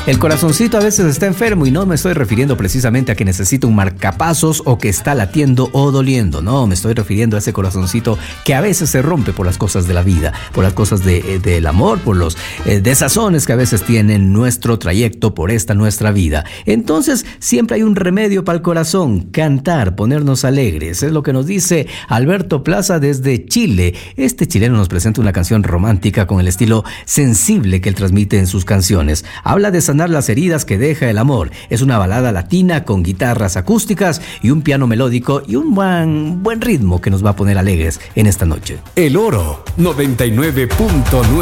El corazoncito a veces está enfermo y no me estoy refiriendo precisamente a que necesita un marcapasos o que está latiendo o doliendo. No, me estoy refiriendo a ese corazoncito que a veces se rompe por las cosas de la vida, por las cosas del amor, por los desazones que a veces tiene nuestro trayecto por esta nuestra vida. Entonces, siempre hay un remedio para el corazón: cantar, ponernos alegres. Es lo que nos dice Alberto Plaza desde Chile. Este chileno nos presenta una canción romántica con el estilo sensible que él transmite en sus canciones. Habla de sanar las heridas que deja el amor. Es una balada latina con guitarras acústicas y un piano melódico y un buen ritmo que nos va a poner alegres en esta noche. El Oro 99.9.